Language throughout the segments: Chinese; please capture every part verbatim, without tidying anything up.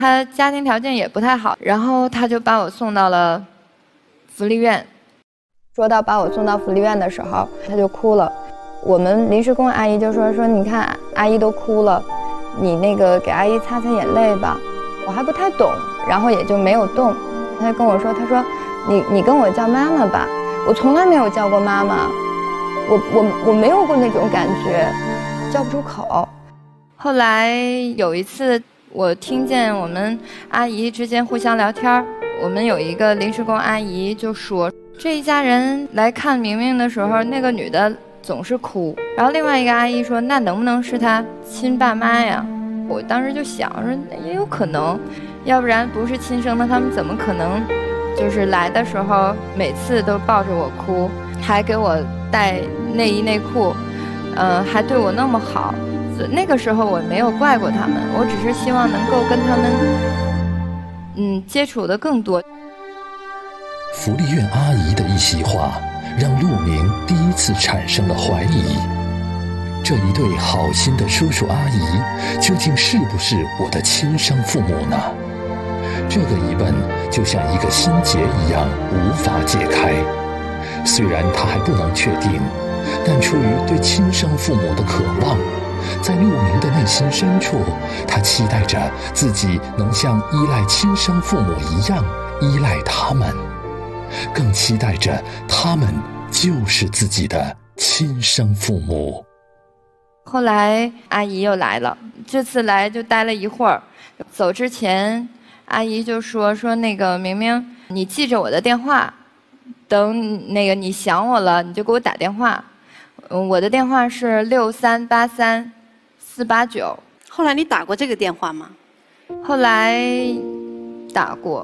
他家庭条件也不太好，然后他就把我送到了福利院。说到把我送到福利院的时候，他就哭了。我们临时工阿姨就说说，你看阿姨都哭了，你那个给阿姨擦擦眼泪吧。我还不太懂，然后也就没有动。他就跟我说，他说你你跟我叫妈妈吧，我从来没有叫过妈妈，我我我没有过那种感觉，叫不出口。后来有一次，我听见我们阿姨之间互相聊天，我们有一个临时工阿姨就说，这一家人来看明明的时候，那个女的总是哭。然后另外一个阿姨说，那能不能是她亲爸妈呀？我当时就想说，也有可能，要不然不是亲生的，他们怎么可能就是来的时候每次都抱着我哭，还给我带内衣内裤，呃，还对我那么好。那个时候我没有怪过他们，我只是希望能够跟他们嗯接触的更多。 福利院阿姨的一席话让陆明第一次产生了怀疑，这一对好心的叔叔阿姨究竟是不是我的亲生父母呢？这个疑问就像一个心结一样无法解开。虽然他还不能确定，但出于对亲生父母的渴望，在陆明的内心深处，他期待着自己能像依赖亲生父母一样依赖他们，更期待着他们就是自己的亲生父母。 后来阿姨又来了，这次来就待了一会儿，走之前阿姨就说说那个明明你记着我的电话，等那个你想我了你就给我打电话。嗯，我的电话是六三八三四八九。 后来你打过这个电话吗？ 后来打过，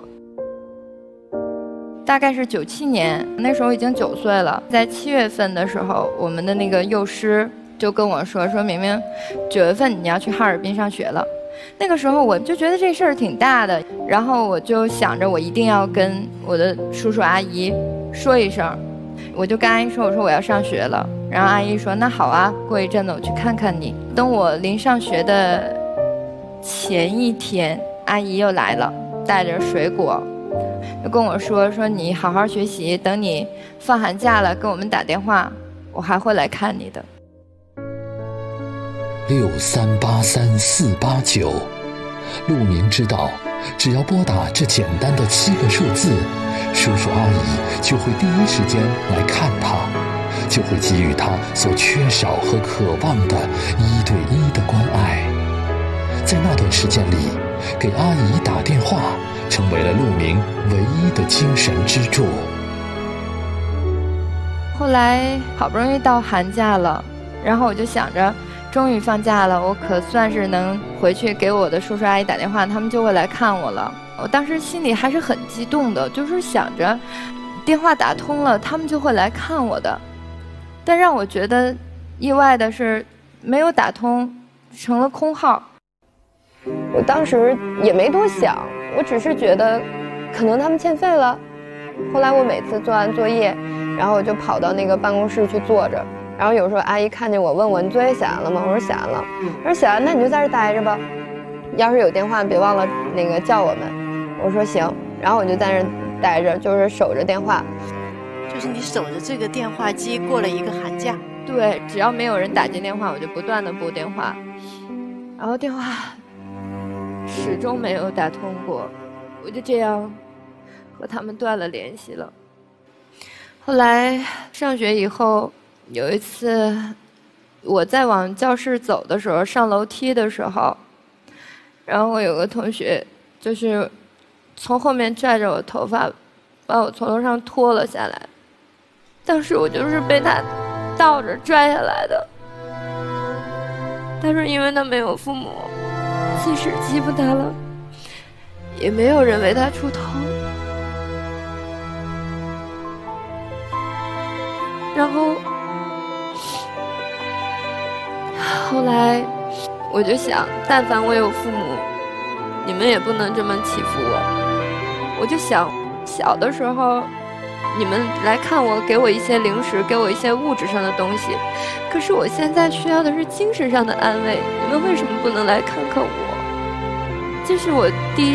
大概是九七年，那时候已经九岁了。在七月份的时候，我们的那个幼师就跟我说，说明明九月份你要去哈尔滨上学了。那个时候我就觉得这事儿挺大的，然后我就想着我一定要跟我的叔叔阿姨说一声。我就跟阿姨说，我说我要上学了。然后阿姨说，那好啊，过一阵子我去看看你。等我临上学的前一天，阿姨又来了，带着水果，就跟我说，说你好好学习，等你放寒假了给我们打电话，我还会来看你的。 六三八三四八九，陆明知道，只要拨打这简单的七个数字，叔叔阿姨就会第一时间来看他，就会给予他所缺少和渴望的一对一的关爱。在那段时间里，给阿姨打电话成为了陆明唯一的精神支柱。 后来好不容易到寒假了，然后我就想着终于放假了，我可算是能回去给我的叔叔阿姨打电话，他们就会来看我了。我当时心里还是很激动的，就是想着电话打通了，他们就会来看我的。但让我觉得意外的是，没有打通，成了空号。我当时也没多想，我只是觉得可能他们欠费了。后来我每次做完作业，然后我就跑到那个办公室去坐着，然后有时候阿姨看见我问我，你作业写完了吗？我说写完了。她说写完，那你就在这待着吧，要是有电话别忘了那个叫我们。我说行，然后我就在那待着，就是守着电话。 就是你守着这个电话机过了一个寒假。 对，只要没有人打进电话，我就不断的拨电话，然后电话始终没有打通过，我就这样和他们断了联系了。后来上学以后，有一次我在往教室走的时候，上楼梯的时候，然后我有个同学就是从后面拽着我头发，把我从楼上拖了下来。当时我就是被他倒着拽下来的。他说因为他没有父母，即使欺负他了，也没有人为他出头。然后后来我就想，但凡我有父母，你们也不能这么欺负我。我就想，小的时候你们来看我，给我一些零食，给我一些物质上的东西，可是我现在需要的是精神上的安慰，你们为什么不能来看看我？这是我第一